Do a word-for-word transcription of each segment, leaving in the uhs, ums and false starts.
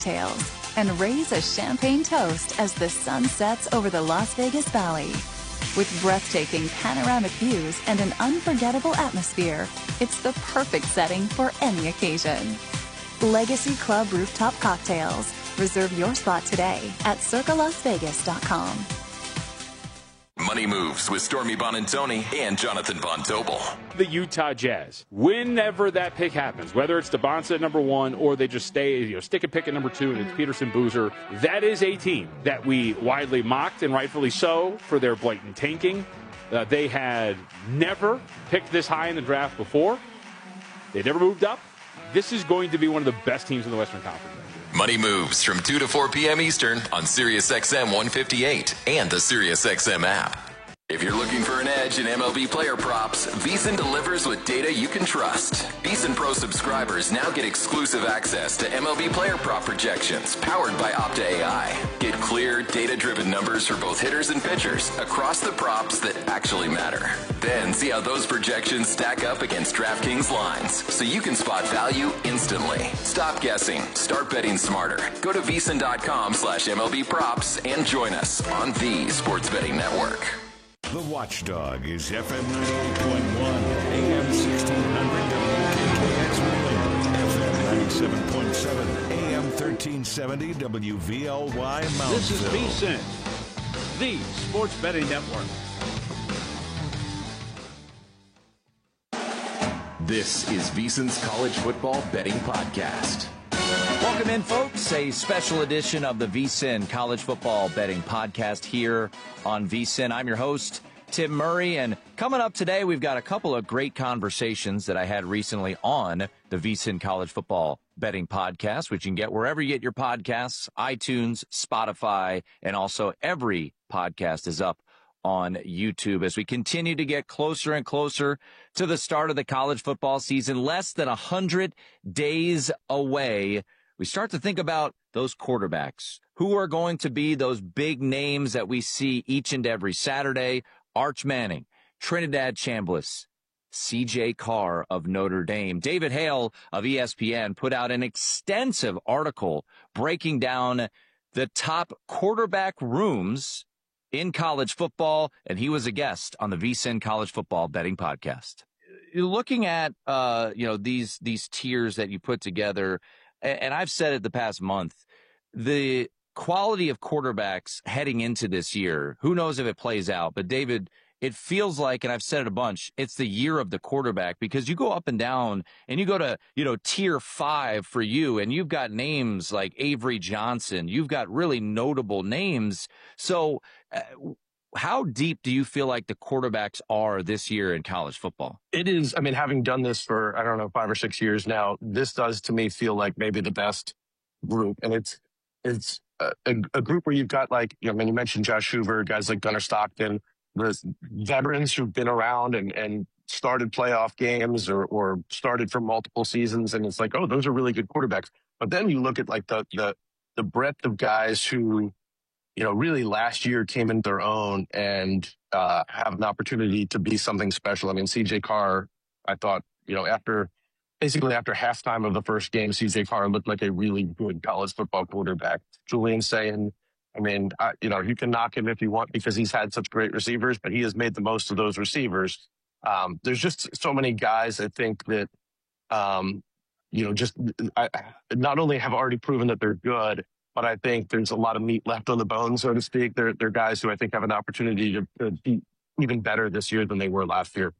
cocktails and raise a champagne toast as the sun sets over the Las Vegas Valley. With breathtaking panoramic views and an unforgettable atmosphere, it's the perfect setting for any occasion. Legacy Club Rooftop Cocktails. Reserve your spot today at circa las vegas dot com. Money Moves with Stormy Bonantoni and Jonathan Von Tobel. The Utah Jazz, whenever that pick happens, whether it's DeBonsa at number one or they just stay, you know, stick and pick at number two and it's Peterson Boozer, that is a team that we widely mocked, and rightfully so, for their blatant tanking. Uh, they had never picked this high in the draft before. They never moved up. This is going to be one of the best teams in the Western Conference. Money Moves from two to four p.m. Eastern on Sirius X M one fifty-eight and the Sirius X M app. If you're looking for an edge in M L B player props, VEASAN delivers with data you can trust. VEASAN Pro subscribers now get exclusive access to M L B player prop projections powered by Opta A I. Get clear, data-driven numbers for both hitters and pitchers across the props that actually matter. Then see how those projections stack up against DraftKings lines so you can spot value instantly. Stop guessing. Start betting smarter. Go to VEASAN.com slash MLB props and join us on the Sports Betting Network. The Watchdog is F M ninety-eight point one, A M sixteen hundred, W K K X Wheeling, F M ninety-seven point seven, A M thirteen seventy, W V L Y Moundsville. This is VEASAN, the Sports Betting Network. This is VEASAN's College Football Betting Podcast. Welcome in, folks. A special edition of the VEASAN College Football Betting Podcast here on VEASAN. I'm your host, Tim Murray, and coming up today, we've got a couple of great conversations that I had recently on the VEASAN College Football Betting Podcast, which you can get wherever you get your podcasts, iTunes, Spotify, and also every podcast is up on YouTube as we continue to get closer and closer to the start of the college football season, less than one hundred days away. We start to think about those quarterbacks. Who are going to be those big names that we see each and every Saturday? Arch Manning, Trinidad Chambliss, C J Carr of Notre Dame. David Hale of E S P N put out an extensive article breaking down the top quarterback rooms in college football, and he was a guest on the VEASAN College Football Betting Podcast. You're looking at, uh, you know, these these tiers that you put together, and I've said it the past month, the quality of quarterbacks heading into this year, who knows if it plays out, but David, it feels like, and I've said it a bunch, it's the year of the quarterback, because you go up and down and you go to, you know, tier five for you, and you've got names like Avery Johnson. You've got really notable names. So uh, how deep do you feel like the quarterbacks are this year in college football? It is. I mean, having done this for, I don't know, five or six years now, this does to me feel like maybe the best group. And it's, it's a, a group where you've got, like, you know, I mean, you mentioned Josh Hoover, guys like Gunnar Stockton, the veterans who've been around and, and started playoff games or, or started for multiple seasons. And it's like, oh, those are really good quarterbacks. But then you look at like the, the, the breadth of guys who, you know, really last year came into their own and uh, have an opportunity to be something special. I mean, C J Carr, I thought, you know, after basically after halftime of the first game, C J Carr looked like a really good college football quarterback. Julian saying, I mean, I, you know, you can knock him if you want because he's had such great receivers, but he has made the most of those receivers. Um, there's just so many guys, I think, that, um, you know, just I, not only have already proven that they're good, but I think there's a lot of meat left on the bone, so to speak. They're, they're guys who I think have an opportunity to, to be even better this year than they were last year.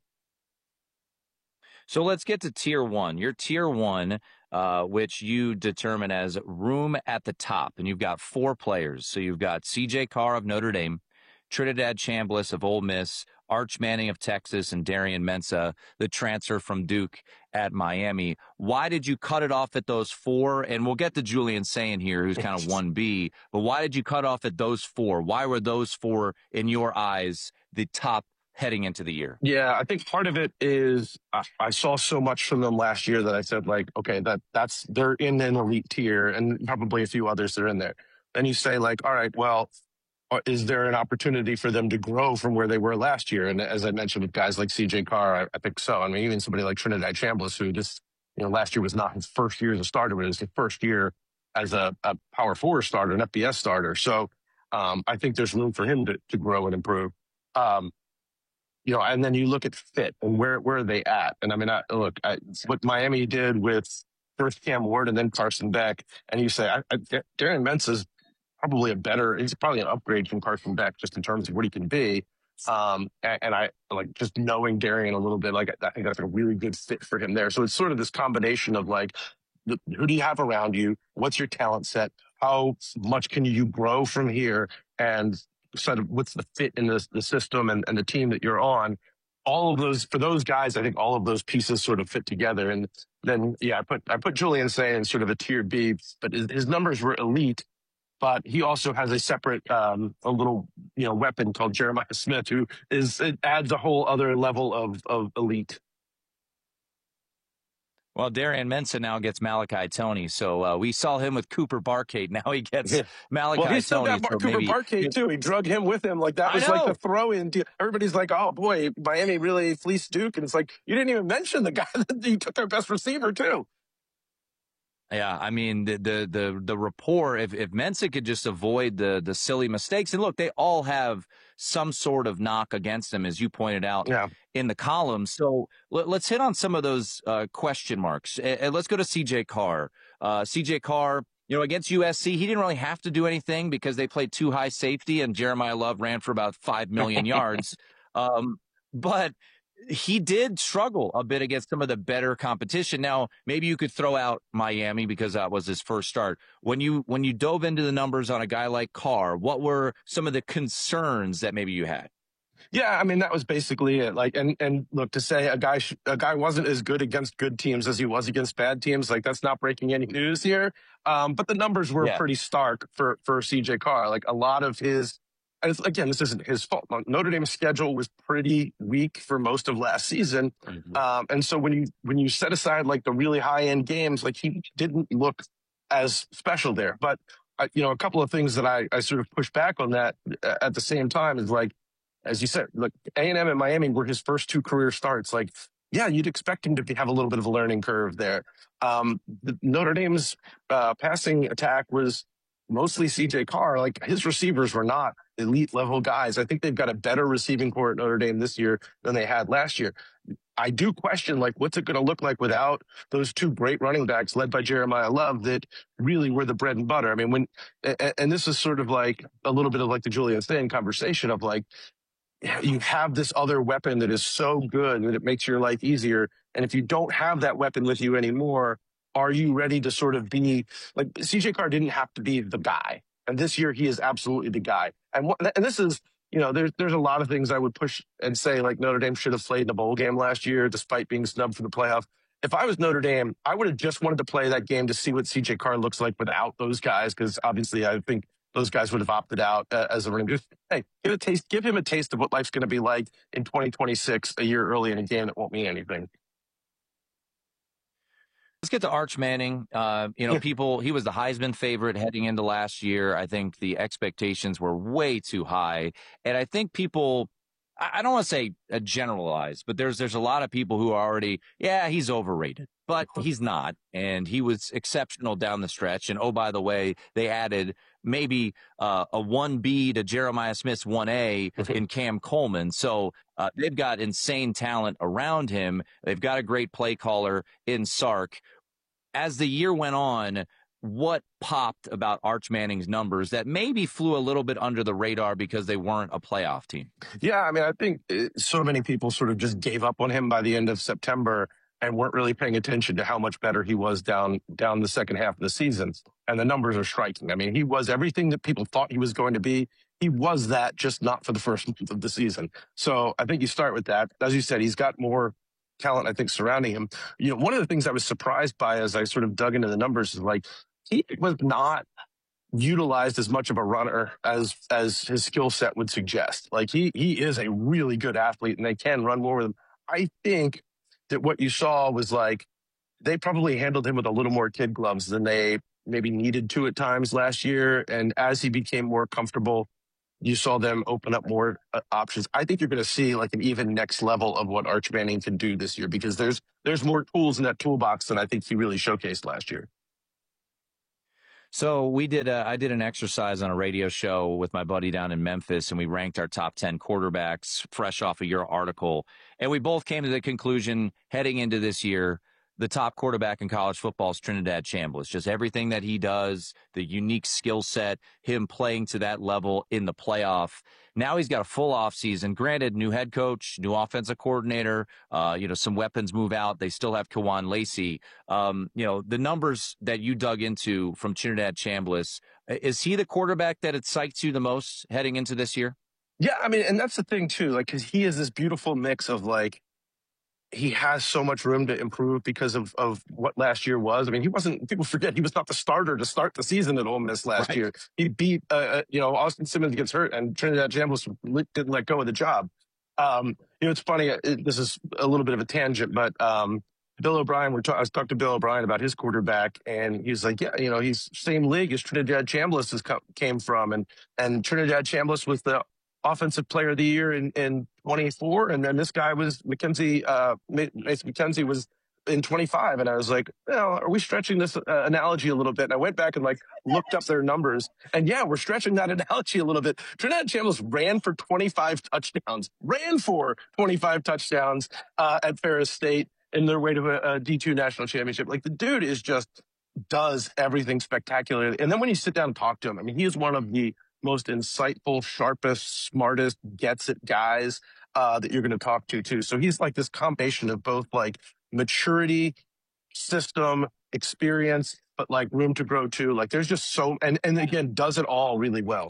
So let's get to tier one. Your tier one, uh, which you determine as room at the top, and you've got four players. So you've got C J Carr of Notre Dame, Trinidad Chambliss of Ole Miss, Arch Manning of Texas, and Darian Mensah, the transfer from Duke at Miami. Why did you cut it off at those four? And we'll get to Julian Sayin here, who's kind of one B, but why did you cut off at those four? Why were those four, in your eyes, the top heading into the year? Yeah, I think part of it is I, I saw so much from them last year that I said, like, okay, that that's they're in an elite tier, and probably a few others that are in there. Then you say, like, all right, well, is there an opportunity for them to grow from where they were last year? And as I mentioned with guys like C J Carr, I, I think so. I mean, even somebody like Trinidad Chambliss, who just, you know, last year was not his first year as a starter, but it was his first year as a, a power four starter, an F B S starter. So um, I think there's room for him to, to grow and improve. Um, you know, and then you look at fit and where where are they at? And I mean, I, look, I, what Miami did with first Cam Ward and then Carson Beck, and you say, I, I, Darian Mensah's probably a better, he's probably an upgrade from Carson Beck just in terms of what he can be. Um, and, and I like just knowing Darian a little bit, like I think that's a really good fit for him there. So it's sort of this combination of like, who do you have around you? What's your talent set? How much can you grow from here? And sort of what's the fit in the, the system and, and the team that you're on? All of those, for those guys, I think all of those pieces sort of fit together. And then, yeah, I put I put Julian Sayin in sort of a tier B, but his, his numbers were elite. But he also has a separate, um, a little, you know, weapon called Jeremiah Smith, who is, it adds a whole other level of, of elite. Well, Darian Mensah now gets Malachi Tony, so uh, we saw him with Cooper Barkade. Now he gets Yeah. Malachi Well, he still Tony. got Bar- so Cooper maybe, Barkade, too. He drug him with him. Like, that was like the throw-in deal. Everybody's like, oh, boy, Miami really fleeced Duke. And it's like, you didn't even mention the guy that you took their best receiver, too. Yeah, I mean, the the the, the rapport, if, if Mensah could just avoid the the silly mistakes, and look, they all have some sort of knock against them, as you pointed out yeah. in the column. So let, let's hit on some of those uh, question marks. And let's go to C J Carr. Uh, C J Carr, you know, against U S C, he didn't really have to do anything because they played too high safety, and Jeremiah Love ran for about five million yards. Um, but he did struggle a bit against some of the better competition. Now, maybe you could throw out Miami because that was his first start. When you when you dove into the numbers on a guy like Carr, what were some of the concerns that maybe you had? Yeah, I mean, that was basically it. Like, and, and look, to say a guy, sh- a guy wasn't as good against good teams as he was against bad teams, like that's not breaking any news here. Um, but the numbers were yeah. pretty stark for, for C J Carr. Like a lot of his, and it's, again, this isn't his fault. Notre Dame's schedule was pretty weak for most of last season. Mm-hmm. Um, and so when you, when you set aside like the really high end games, like he didn't look as special there. But, uh, you know, a couple of things that I, I sort of push back on that at the same time is like, as you said, look, A and M and Miami were his first two career starts. Like, yeah, you'd expect him to have a little bit of a learning curve there. Um, the Notre Dame's uh, passing attack was mostly C J Carr. Like, his receivers were not elite level guys. I think they've got a better receiving core at Notre Dame this year than they had last year. I do question, like, what's it going to look like without those two great running backs led by Jeremiah Love that really were the bread and butter? I mean, when, and, and this is sort of like a little bit of like the Julian Sayin conversation of like, you have this other weapon that is so good that it makes your life easier. And if you don't have that weapon with you anymore, are you ready to sort of be like C J Carr didn't have to be the guy. And this year he is absolutely the guy. And what, and this is, you know, there's, there's a lot of things I would push and say like Notre Dame should have played in a bowl game last year, despite being snubbed for the playoff. If I was Notre Dame, I would have just wanted to play that game to see what C J Carr looks like without those guys. Cause obviously I think those guys would have opted out uh, as a running. Hey, give a taste, give him a taste of what life's going to be like in twenty twenty-six, a year early in a game that won't mean anything. Let's get to Arch Manning. Uh, you know, people, he was the Heisman favorite heading into last year. I think the expectations were way too high. And I think people, I don't want to say uh, generalize, but there's, there's a lot of people who are already, yeah, he's overrated, but he's not. And he was exceptional down the stretch. And oh, by the way, they added maybe uh, a one B to Jeremiah Smith's one A in Cam Coleman. So uh, they've got insane talent around him. They've got a great play caller in Sark. As the year went on, what popped about Arch Manning's numbers that maybe flew a little bit under the radar because they weren't a playoff team? Yeah, I mean, I think so many people sort of just gave up on him by the end of September and weren't really paying attention to how much better he was down down the second half of the season. And the numbers are striking. I mean, he was everything that people thought he was going to be. He was that, just not for the first month of the season. So I think you start with that. As you said, he's got more talent, I think, surrounding him. You know, one of the things I was surprised by as I sort of dug into the numbers is like, he was not utilized as much of a runner as as his skill set would suggest. Like, he he is a really good athlete and they can run more with him. I think that what you saw was like, they probably handled him with a little more kid gloves than they maybe needed to at times last year. And as he became more comfortable, you saw them open up more uh, options. I think you're going to see like an even next level of what Arch Manning can do this year because there's there's more tools in that toolbox than I think he really showcased last year. So we did. A, I did an exercise on a radio show with my buddy down in Memphis, and we ranked our top ten quarterbacks fresh off of your article. And we both came to the conclusion heading into this year, the top quarterback in college football is Trinidad Chambliss. Just everything that he does, the unique skill set, him playing to that level in the playoff. Now he's got a full offseason. Granted, new head coach, new offensive coordinator, uh, you know, some weapons move out. They still have Kawan Lacey. Um, you know, the numbers that you dug into from Trinidad Chambliss, is he the quarterback that excites you the most heading into this year? Yeah, I mean, and that's the thing, too, like, because he is this beautiful mix of, like, he has so much room to improve because of, of what last year was. I mean, he wasn't, people forget, he was not the starter to start the season at Ole Miss last right. year. He beat, uh, you know, Austin Simmons gets hurt and Trinidad Chambliss didn't let go of the job. Um, you know, it's funny, it, this is a little bit of a tangent, but um, Bill O'Brien, we're ta- I was talking to Bill O'Brien about his quarterback, and he's like, yeah, you know, he's same league as Trinidad Chambliss has come, came from. And, and Trinidad Chambliss was the offensive player of the year in, in twenty-four. And then this guy was Mackenzie, uh, Mason McKenzie was in twenty-five. And I was like, well, are we stretching this uh, analogy a little bit? And I went back and like looked up their numbers. And yeah, we're stretching that analogy a little bit. Trinidad Chambliss ran for twenty-five touchdowns, ran for twenty-five touchdowns uh, at Ferris State in their way to a, a D two national championship. Like the dude is just does everything spectacularly. And then when you sit down and talk to him, I mean, he is one of the most insightful, sharpest, smartest, gets it guys uh, that you're going to talk to too. So he's like this combination of both like maturity, system, experience, but like room to grow too. Like there's just so, and, and again, does it all really well.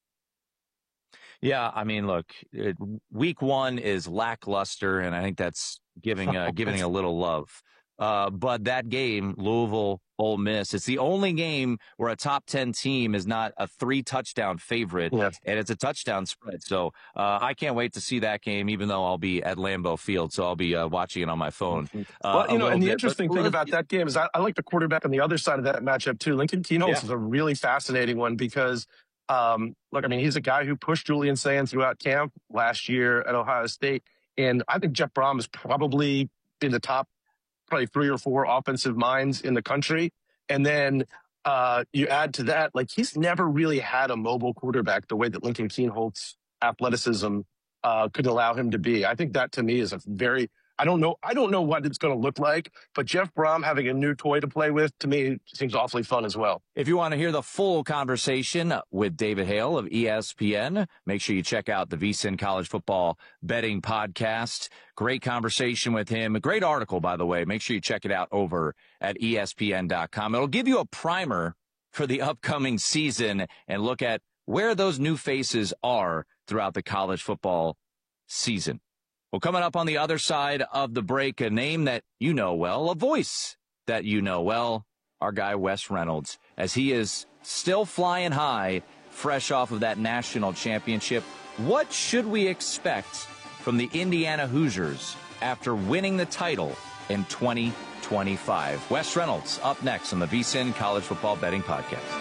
Yeah, I mean, look, it, week one is lackluster, and I think that's giving uh, giving a little love. Uh, but that game, Louisville, Ole Miss, it's the only game where a top ten team is not a three-touchdown favorite, yes. and it's a touchdown spread. So uh, I can't wait to see that game, even though I'll be at Lambeau Field, so I'll be uh, watching it on my phone. Uh, well, you know, and the bit. interesting but, thing well, about that game is I, I like the quarterback on the other side of that matchup, too. Lincoln Keenholz yeah. is a really fascinating one because, um, look, I mean, he's a guy who pushed Julian Sands throughout camp last year at Ohio State, and I think Jeff Brom is probably in the top probably three or four offensive minds in the country. And then uh, you add to that, like he's never really had a mobile quarterback the way that Lincoln Keenholz's athleticism uh, could allow him to be. I think that to me is a very, I don't know, I don't know what it's going to look like, but Jeff Brom having a new toy to play with to me seems awfully fun as well. If you want to hear the full conversation with David Hale of E S P N, make sure you check out the VSiN College Football Betting Podcast. Great conversation with him. A great article, by the way. Make sure you check it out over at E S P N dot com. It'll give you a primer for the upcoming season and look at where those new faces are throughout the college football season. Well, coming up on the other side of the break, a name that you know well, a voice that you know well, our guy Wes Reynolds, as he is still flying high, fresh off of that national championship. What should we expect from the Indiana Hoosiers after winning the title in twenty twenty-five? Wes Reynolds up next on the VSiN College Football Betting Podcast.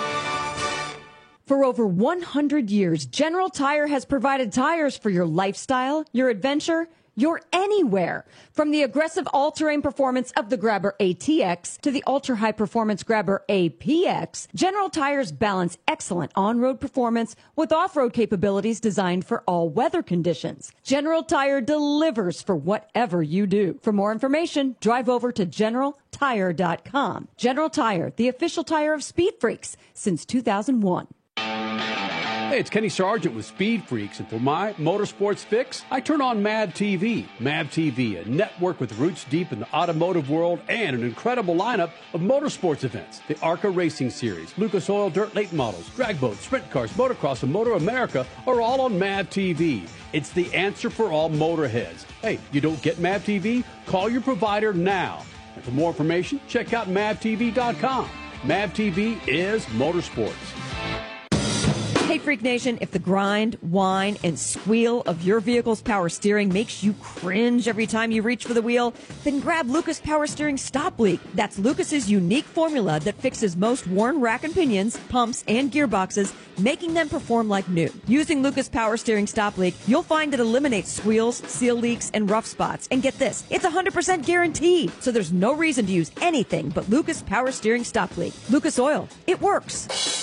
For over one hundred years, General Tire has provided tires for your lifestyle, your adventure, your anywhere. From the aggressive all-terrain performance of the Grabber A T X to the ultra-high performance Grabber A P X, General Tires balance excellent on-road performance with off-road capabilities designed for all weather conditions. General Tire delivers for whatever you do. For more information, drive over to general tire dot com. General Tire, the official tire of Speed Freaks since two thousand one. Hey, it's Kenny Sargent with Speed Freaks, and for my motorsports fix, I turn on M A V T V. M A V T V, a network with roots deep in the automotive world and an incredible lineup of motorsports events. The ARCA Racing Series, Lucas Oil Dirt Late Models, drag boats, sprint cars, motocross, and Motor America are all on M A V T V. It's the answer for all motorheads. Hey, you don't get M A V T V? Call your provider now. And for more information, check out M A V T V dot com. M A V T V is motorsports. Hey, Freak Nation, if the grind, whine, and squeal of your vehicle's power steering makes you cringe every time you reach for the wheel, then grab Lucas Power Steering Stop Leak. That's Lucas's unique formula that fixes most worn rack and pinions, pumps, and gearboxes, making them perform like new. Using Lucas Power Steering Stop Leak, you'll find it eliminates squeals, seal leaks, and rough spots. And get this, it's one hundred percent guaranteed, so there's no reason to use anything but Lucas Power Steering Stop Leak. Lucas Oil, it works.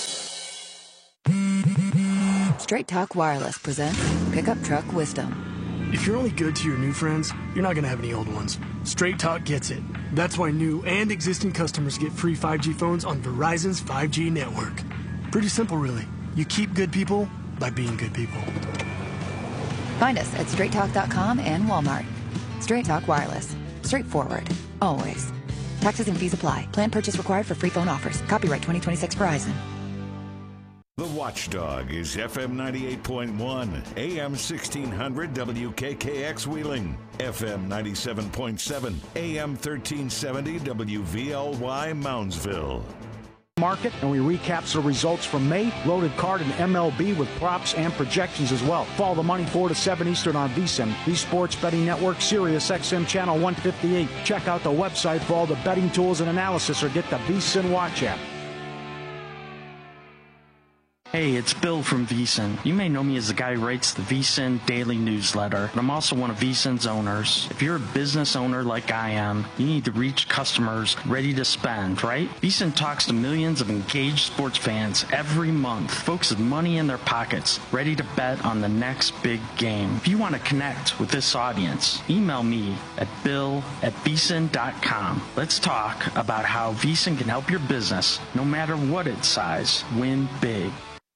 Straight Talk Wireless presents Pickup Truck Wisdom. If you're only good to your new friends, you're not going to have any old ones. Straight Talk gets it. That's why new and existing customers get free five G phones on Verizon's five G network. Pretty simple, really. You keep good people by being good people. Find us at straight talk dot com and Walmart. Straight Talk Wireless. Straightforward. Always. Taxes and fees apply. Plan purchase required for free phone offers. Copyright twenty twenty-six Verizon. The Watchdog is F M ninety-eight point one, A M sixteen hundred W K K X Wheeling, F M ninety-seven point seven, A M thirteen seventy W V L Y Moundsville. Market, and we recap the results from May, loaded card and M L B with props and projections as well. Follow the money four to seven Eastern on V S I N, the Sports Betting Network, Sirius X M Channel one fifty-eight. Check out the website for all the betting tools and analysis or get the V S I N Watch app. Hey, it's Bill from V S I N. You may know me as the guy who writes the V S I N daily newsletter, but I'm also one of V S I N's owners. If you're a business owner like I am, you need to reach customers ready to spend, right? V S I N talks to millions of engaged sports fans every month, folks with money in their pockets, ready to bet on the next big game. If you want to connect with this audience, email me at bill at v s i n dot com. Let's talk about how V S I N can help your business, no matter what its size, win big.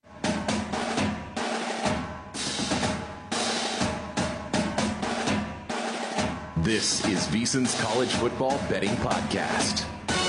This is VSiN's College Football Betting Podcast.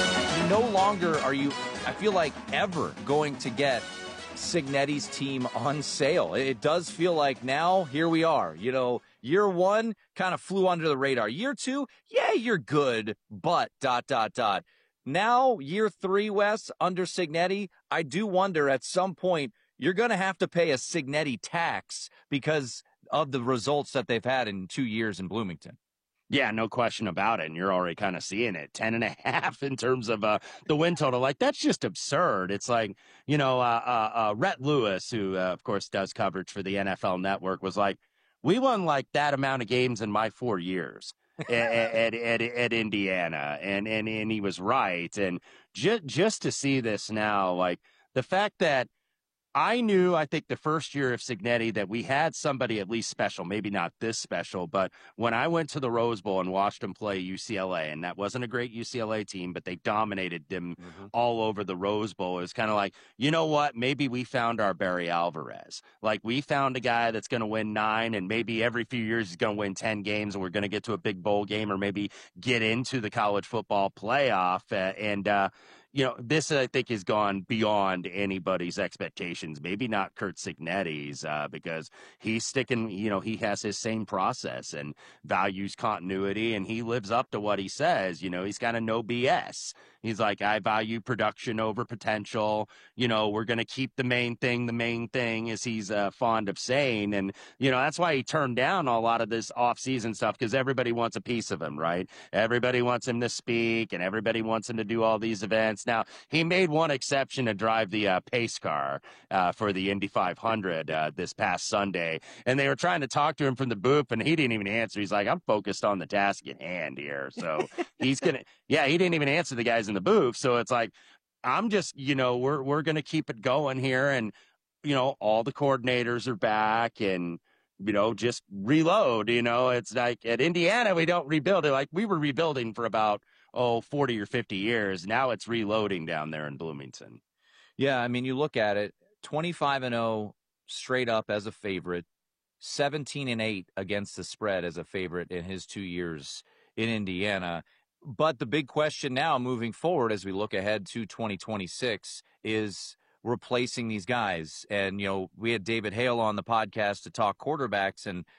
No longer are you, I feel like, ever going to get Signetti's team on sale. It does feel like now, here we are. You know, year one kind of flew under the radar. Year two, yeah, you're good, but dot, dot, dot. Now, year three, Wes, under Signetti, I do wonder at some point you're going to have to pay a Signetti tax because of the results that they've had in two years in Bloomington. Yeah, no question about it. And you're already kind of seeing it. Ten and a half in terms of uh, the win total. Like, that's just absurd. It's like, you know, uh, uh, uh, Rhett Lewis, who, uh, of course, does coverage for the N F L Network, was like, we won like that amount of games in my four years at, at, at, at Indiana. And, and, and he was right. And just, just to see this now, like the fact that I knew, I think, the first year of Signetti that we had somebody at least special, maybe not this special, but when I went to the Rose Bowl and watched him play U C L A, and that wasn't a great U C L A team, but they dominated them mm-hmm. all over the Rose Bowl. It was kind of like, you know what, maybe we found our Barry Alvarez. Like, we found a guy that's going to win nine, and maybe every few years he's going to win ten games, and we're going to get to a big bowl game or maybe get into the college football playoff. Uh, and, uh, You know, this, I think, has gone beyond anybody's expectations. Maybe not Curt Signetti's, uh, because he's sticking, you know, he has his same process and values continuity, and he lives up to what he says. You know, he's kind of no B S. He's like, I value production over potential. You know, we're going to keep the main thing the main thing, as he's uh, fond of saying. And, you know, that's why he turned down a lot of this off-season stuff, because everybody wants a piece of him, right? Everybody wants him to speak, and everybody wants him to do all these events. Now, he made one exception to drive the uh, pace car uh, for the Indy five hundred uh, this past Sunday, and they were trying to talk to him from the booth, and he didn't even answer. He's like, I'm focused on the task at hand here. So he's going to, yeah, he didn't even answer the guys in the booth. So it's like, I'm just, you know, we're, we're going to keep it going here. And, you know, all the coordinators are back, and, you know, just reload. You know, it's like at Indiana, we don't rebuild it. Like, we were rebuilding for about, oh, forty or fifty years. Now it's reloading down there in Bloomington. Yeah, I mean, you look at it, twenty-five and oh straight up as a favorite, seventeen and eight against the spread as a favorite in his two years in Indiana. But the big question now moving forward as we look ahead to twenty twenty-six is replacing these guys. And, you know, we had David Hale on the podcast to talk quarterbacks, and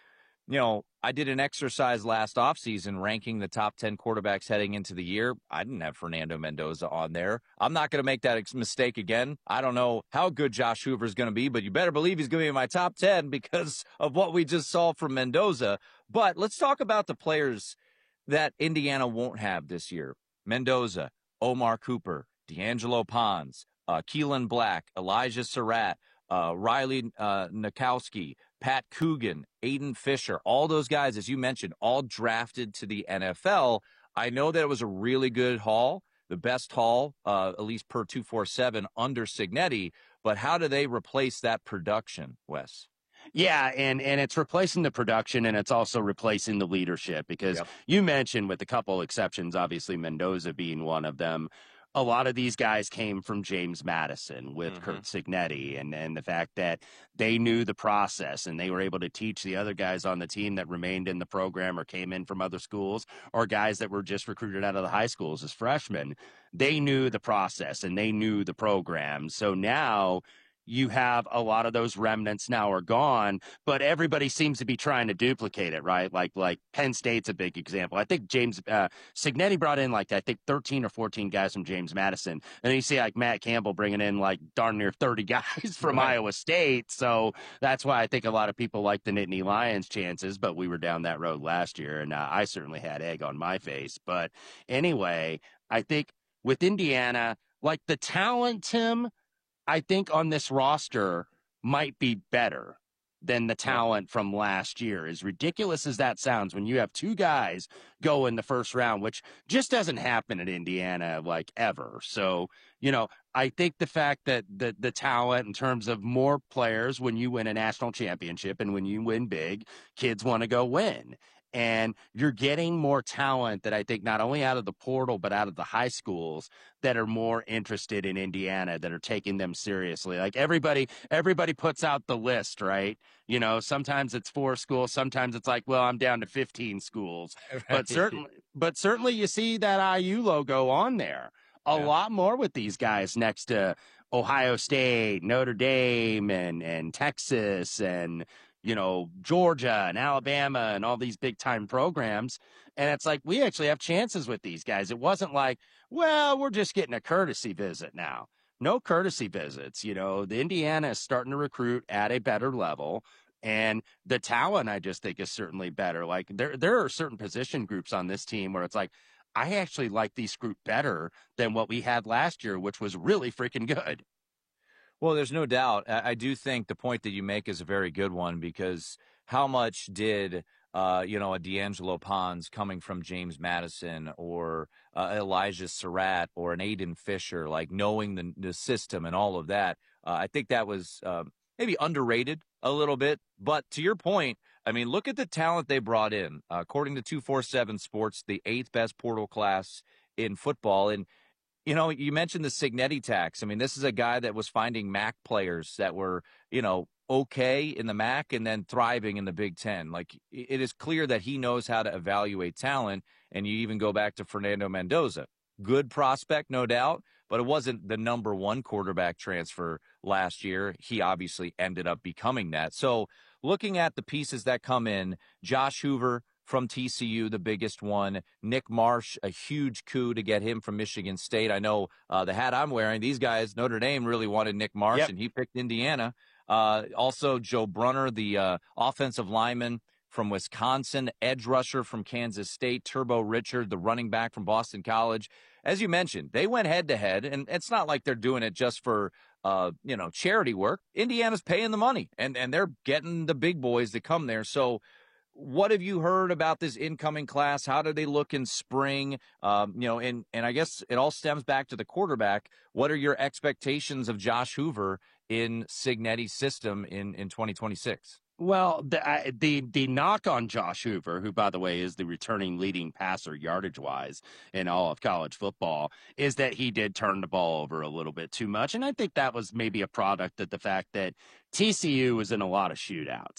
you know, I did an exercise last offseason ranking the top ten quarterbacks heading into the year. I didn't have Fernando Mendoza on there. I'm not going to make that ex- mistake again. I don't know how good Josh Hoover is going to be, but you better believe he's going to be in my top ten because of what we just saw from Mendoza. But let's talk about the players that Indiana won't have this year. Mendoza, Omar Cooper, D'Angelo Pons, uh, Keelan Black, Elijah Surratt, uh, Riley uh, Nikowski, Pat Coogan, Aiden Fisher, all those guys, as you mentioned, all drafted to the N F L. I know that it was a really good haul, the best haul, uh, at least per two forty-seven, under Cignetti. But how do they replace that production, Wes? Yeah, and and it's replacing the production, and it's also replacing the leadership, because yep. you mentioned, with a couple exceptions, obviously Mendoza being one of them, a lot of these guys came from James Madison with mm-hmm. Curt Cignetti, and, and the fact that they knew the process and they were able to teach the other guys on the team that remained in the program or came in from other schools, or guys that were just recruited out of the high schools as freshmen. They knew the process and they knew the program. So now you have a lot of those remnants now are gone, but everybody seems to be trying to duplicate it, right? Like, like Penn State's a big example. I think James uh, Cignetti brought in like, I think thirteen or fourteen guys from James Madison. And then you see like Matt Campbell bringing in like darn near thirty guys from right. Iowa State. So that's why I think a lot of people like the Nittany Lions chances, but we were down that road last year, and uh, I certainly had egg on my face. But anyway, I think with Indiana, like the talent, Tim, I think on this roster might be better than the talent from last year. As ridiculous as that sounds, when you have two guys go in the first round, which just doesn't happen at Indiana, like, ever. So, you know, I think the fact that the, the talent in terms of more players, when you win a national championship and when you win big, kids want to go win. And you're getting more talent that I think not only out of the portal, but out of the high schools that are more interested in Indiana, that are taking them seriously. Like everybody, everybody puts out the list, right? You know, sometimes it's four schools. Sometimes it's like, well, I'm down to fifteen schools, right. but certainly, but certainly you see that I U logo on there a yeah. lot more with these guys next to Ohio State, Notre Dame, and, and Texas, and, you know, Georgia and Alabama and all these big time programs. And it's like, we actually have chances with these guys. It wasn't like, well, we're just getting a courtesy visit now. No courtesy visits. You know, the Indiana is starting to recruit at a better level, and the talent, I just think, is certainly better. Like there, there are certain position groups on this team where it's like, I actually like this group better than what we had last year, which was really freaking good. Well, there's no doubt. I do think the point that you make is a very good one, because how much did, uh, you know, a D'Angelo Pons coming from James Madison, or uh, Elijah Surratt, or an Aiden Fisher, like knowing the, the system and all of that, uh, I think that was uh, maybe underrated a little bit. But to your point, I mean, look at the talent they brought in. Uh, according to two forty-seven Sports, the eighth best portal class in football. And you know, you mentioned the Cignetti tax. I mean, this is a guy that was finding M A C players that were, you know, okay in the M A C and then thriving in the Big Ten. Like, it is clear that he knows how to evaluate talent. And you even go back to Fernando Mendoza. Good prospect, no doubt, but it wasn't the number one quarterback transfer last year. He obviously ended up becoming that. So looking at the pieces that come in, Josh Hoover from T C U, the biggest one. Nick Marsh, a huge coup to get him from Michigan State. I know uh, the hat I'm wearing, these guys, Notre Dame really wanted Nick Marsh, yep. and he picked Indiana. Uh, also, Joe Brunner, the uh, offensive lineman from Wisconsin, edge rusher from Kansas State, Turbo Richard, the running back from Boston College. As you mentioned, they went head-to-head, and it's not like they're doing it just for uh, you know, charity work. Indiana's paying the money, and, and they're getting the big boys to come there. So what have you heard about this incoming class? How do they look in spring? Um, you know, and, and I guess it all stems back to the quarterback. What are your expectations of Josh Hoover in Cignetti's system in, in twenty twenty-six? Well, the, uh, the the knock on Josh Hoover, who, by the way, is the returning leading passer yardage-wise in all of college football, is that he did turn the ball over a little bit too much. And I think that was maybe a product of the fact that T C U was in a lot of shootouts.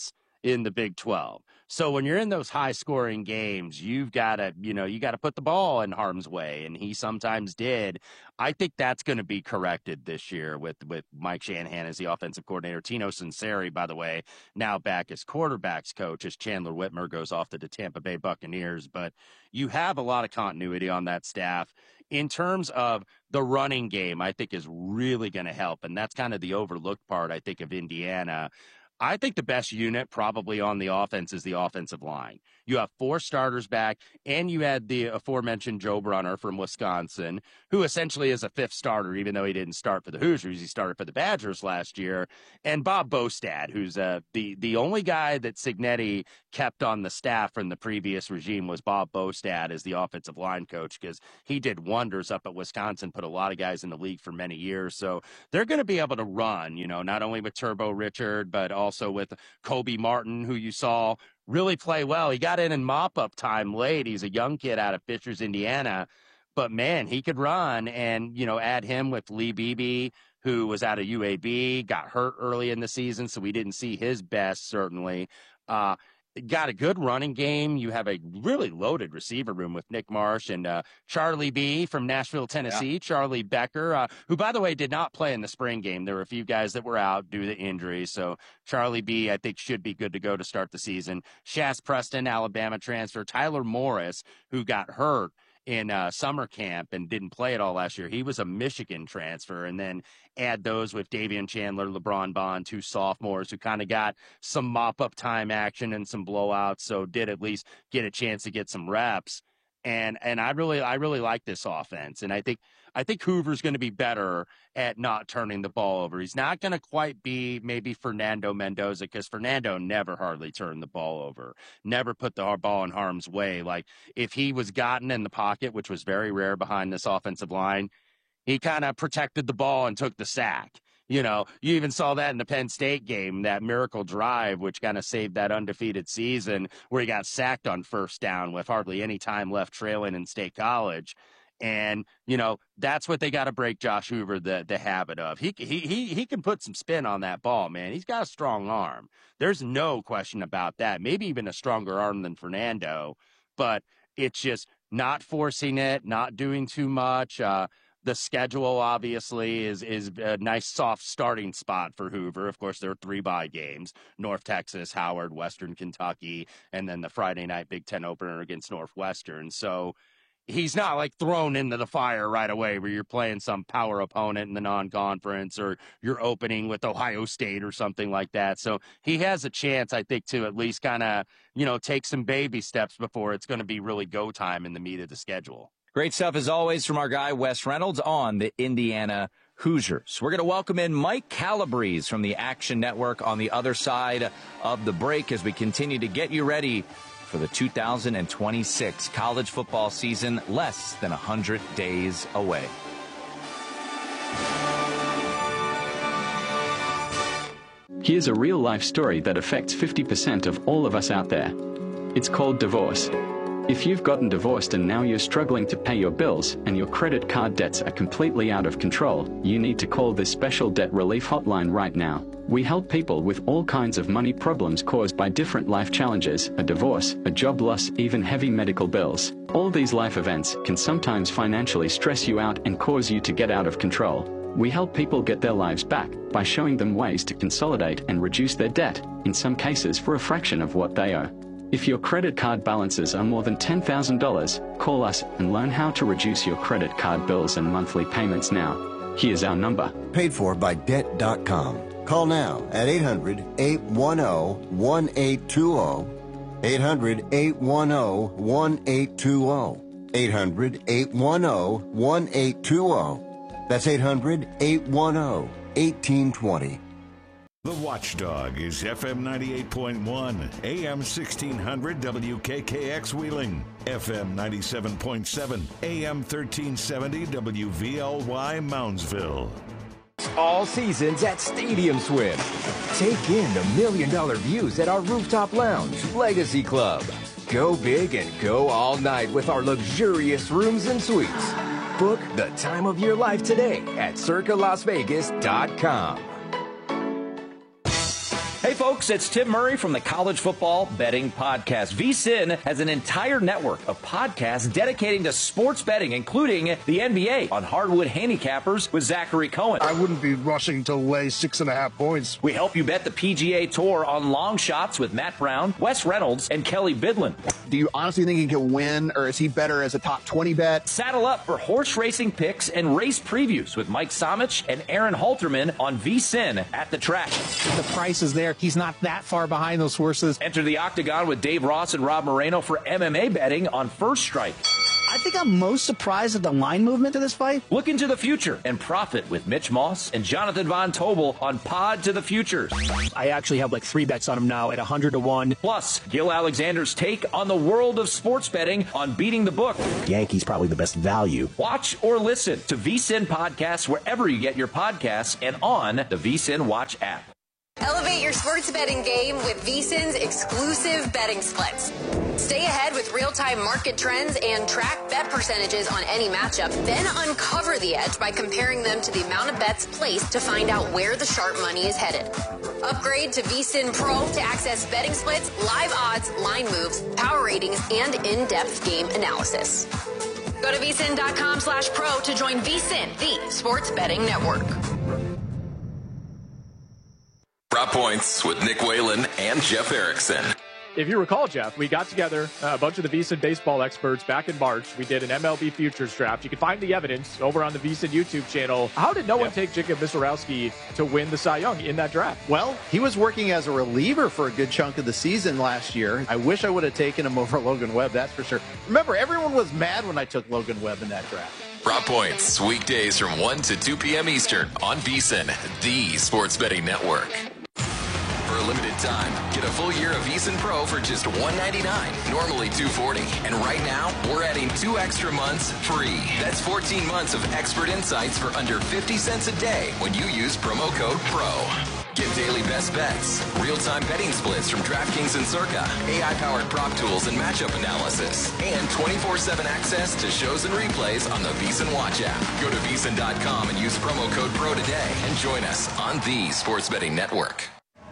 in the Big twelve. So when you're in those high-scoring games, you've got to, you know, you got to put the ball in harm's way, and he sometimes did. I think that's going to be corrected this year with, with Mike Shanahan as the offensive coordinator. Tino Sunseri, by the way, now back as quarterbacks coach as Chandler Whitmer goes off to the Tampa Bay Buccaneers. But you have a lot of continuity on that staff. In terms of the running game, I think is really going to help, and that's kind of the overlooked part, I think, of Indiana. I think the best unit probably on the offense is the offensive line. You have four starters back, and you had the aforementioned Joe Brunner from Wisconsin, who essentially is a fifth starter, even though he didn't start for the Hoosiers. He started for the Badgers last year. And Bob Bostad, who's uh, the, the only guy that Cignetti kept on the staff from the previous regime was Bob Bostad as the offensive line coach, because he did wonders up at Wisconsin, put a lot of guys in the league for many years. So they're going to be able to run, you know, not only with Turbo Richard, but also with Kobe Martin, who you saw really play well. He got in in mop-up time late. He's a young kid out of Fishers, Indiana. But, man, he could run. And, you know, add him with Lee Beebe, who was out of U A B, got hurt early in the season, so we didn't see his best, certainly. Uh, got a good running game. You have a really loaded receiver room with Nick Marsh and uh, Charlie B from Nashville, Tennessee, yeah. Charlie Becker, uh, who, by the way, did not play in the spring game. There were a few guys that were out due to injuries. So Charlie B, I think, should be good to go to start the season. Shaz Preston, Alabama transfer. Tyler Morris, who got hurt in uh, summer camp and didn't play at all last year. He was a Michigan transfer. And then add those with Davion Chandler, LeBron Bond, two sophomores who kind of got some mop-up time action and some blowouts, so did at least get a chance to get some reps. And and I really I really like this offense. And I think I think Hoover's going to be better at not turning the ball over. He's not going to quite be maybe Fernando Mendoza, because Fernando never hardly turned the ball over, never put the ball in harm's way. Like, if he was gotten in the pocket, which was very rare behind this offensive line, he kind of protected the ball and took the sack. You know, you even saw that in the Penn State game, that miracle drive, which kind of saved that undefeated season, where he got sacked on first down with hardly any time left trailing in State College. And, you know, that's what they got to break Josh Hoover the, the habit of. He, he, he, he can put some spin on that ball, man. He's got a strong arm. There's no question about that. Maybe even a stronger arm than Fernando, but it's just not forcing it, not doing too much. Uh, The schedule, obviously, is is a nice soft starting spot for Hoover. Of course, there are three bye games: North Texas, Howard, Western Kentucky, and then the Friday night Big Ten opener against Northwestern. So he's not like thrown into the fire right away where you're playing some power opponent in the non-conference or you're opening with Ohio State or something like that. So he has a chance, I think, to at least kind of, you know, take some baby steps before it's going to be really go time in the meat of the schedule. Great stuff, as always, from our guy, Wes Reynolds, on the Indiana Hoosiers. We're going to welcome in Mike Calabrese from the Action Network on the other side of the break as we continue to get you ready for the two thousand twenty-six college football season, less than one hundred days away. Here's a real-life story that affects fifty percent of all of us out there. It's called divorce. If you've gotten divorced and now you're struggling to pay your bills and your credit card debts are completely out of control, you need to call this special debt relief hotline right now. We help people with all kinds of money problems caused by different life challenges, a divorce, a job loss, even heavy medical bills. All these life events can sometimes financially stress you out and cause you to get out of control. We help people get their lives back by showing them ways to consolidate and reduce their debt, in some cases for a fraction of what they owe. If your credit card balances are more than ten thousand dollars, call us and learn how to reduce your credit card bills and monthly payments now. Here's our number. Paid for by debt dot com. Call now at eight hundred, eight one zero, one eight two zero. eight hundred, eight one zero, one eight two zero. eight hundred, eight one zero, one eight two zero. That's eight hundred, eight one zero, one eight two zero. The Watchdog is F M ninety-eight point one, A M sixteen hundred W K K X Wheeling, F M ninety-seven point seven, A M thirteen seventy W V L Y Moundsville. All seasons at Stadium Swim. Take in the million dollar views at our rooftop lounge, Legacy Club. Go big and go all night with our luxurious rooms and suites. Book the time of your life today at circa las vegas dot com. Hey folks, it's Tim Murray from the College Football Betting Podcast. VSiN has an entire network of podcasts dedicating to sports betting, including the N B A on Hardwood Handicappers with Zachary Cohen. I wouldn't be rushing to lay six and a half points. We help you bet the P G A Tour on long shots with Matt Brown, Wes Reynolds, and Kelly Bidlin. Do you honestly think he can win, or is he better as a top twenty bet? Saddle up for horse racing picks and race previews with Mike Somich and Aaron Halterman on VSiN at the track. The price is there. He's not that far behind those horses. Enter the Octagon with Dave Ross and Rob Moreno for M M A betting on First Strike. I think I'm most surprised at the line movement to this fight. Look into the future and profit with Mitch Moss and Jonathan Von Tobel on Pod to the Futures. I actually have like three bets on him now at one hundred to one. Plus, Gil Alexander's take on the world of sports betting on Beating the Book. Yankees probably the best value. Watch or listen to VSiN podcasts wherever you get your podcasts and on the VSiN Watch app. Elevate your sports betting game with VSiN's exclusive betting splits. Stay ahead with real-time market trends and track bet percentages on any matchup. Then uncover the edge by comparing them to the amount of bets placed to find out where the sharp money is headed. Upgrade to VSiN Pro to access betting splits, live odds, line moves, power ratings, and in-depth game analysis. Go to VSiN.com slash pro to join VSiN, the sports betting network. Drop Points with Nick Whalen and Jeff Erickson. If you recall, Jeff, we got together uh, a bunch of the VSiN baseball experts back in March. We did an M L B futures draft. You can find the evidence over on the VSiN YouTube channel. How did no yep. one take Jacob Misiorowski to win the Cy Young in that draft? Well, he was working as a reliever for a good chunk of the season last year. I wish I would have taken him over Logan Webb, that's for sure. Remember, everyone was mad when I took Logan Webb in that draft. Drop Points, weekdays from one to two p.m. Eastern on VSiN, the sports betting network. For a limited time, get a full year of VSiN Pro for just one hundred ninety-nine dollars, normally two hundred forty dollars. And right now, we're adding two extra months free. That's fourteen months of expert insights for under fifty cents a day when you use promo code PRO. Get daily best bets, real-time betting splits from DraftKings and Circa, A I-powered prop tools and matchup analysis, and twenty-four seven access to shows and replays on the VSiN Watch app. Go to V S I N dot com and use promo code PRO today and join us on the Sports Betting Network.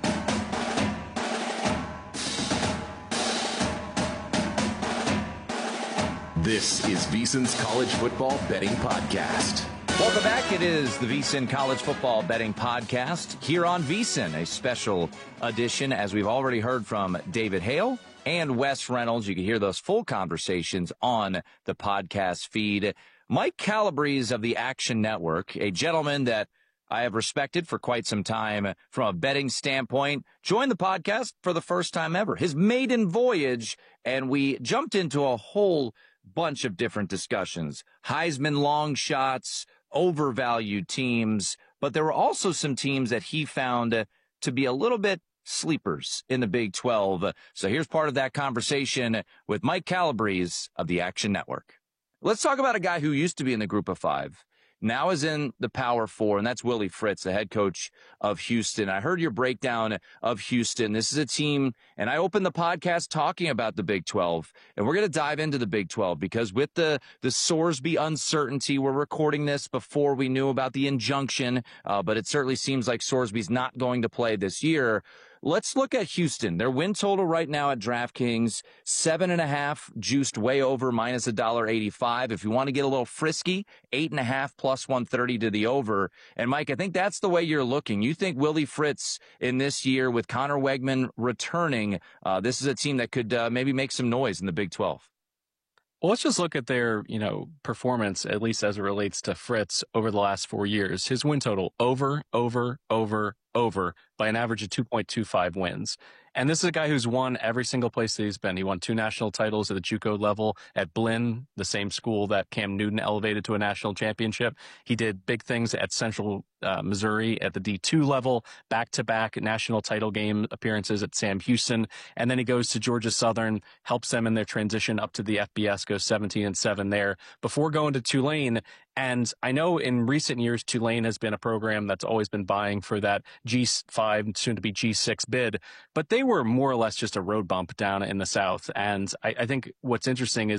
This is VSiN's College Football Betting Podcast. Welcome back. It is the VSiN College Football Betting Podcast here on VSiN, a special edition, as we've already heard from David Hale and Wes Reynolds. You can hear those full conversations on the podcast feed. Mike Calabrese of the Action Network, a gentleman that I have respected for quite some time from a betting standpoint, joined the podcast for the first time ever, his maiden voyage, and we jumped into a whole bunch of different discussions. Heisman long shots, overvalued teams, but there were also some teams that he found uh, to be a little bit sleepers in the Big twelve. So here's part of that conversation with Mike Calabrese of the Action Network. Let's talk about a guy who used to be in the Group of Five, now is in the Power Four, and that's Willie Fritz, the head coach of Houston. I heard your breakdown of Houston. This is a team, and I opened the podcast talking about the Big twelve, and we're going to dive into the Big twelve because with the, the Sorsby uncertainty, we're recording this before we knew about the injunction, uh, but it certainly seems like Sorsby's not going to play this year. Let's look at Houston. Their win total right now at DraftKings, seven and a half, juiced way over, minus a dollar eighty-five. If you want to get a little frisky, eight and a half plus one thirty to the over. And Mike, I think that's the way you're looking. You think Willie Fritz in this year with Connor Wegman returning, uh, this is a team that could uh, maybe make some noise in the Big twelve. Well, let's just look at their, you know, performance, at least as it relates to Fritz over the last four years. His win total over, over, over, over by an average of two point two five wins. And this is a guy who's won every single place that he's been. He won two national titles at the JUCO level at Blinn, the same school that Cam Newton elevated to a national championship. He did big things at Central uh, Missouri at the D two level, back-to-back national title game appearances at Sam Houston. And then he goes to Georgia Southern, helps them in their transition up to the F B S, goes seventeen and seven there before going to Tulane. And I know in recent years, Tulane has been a program that's always been vying for that G five, soon to be G six bid, but they were more or less just a road bump down in the South. And I, I think what's interesting is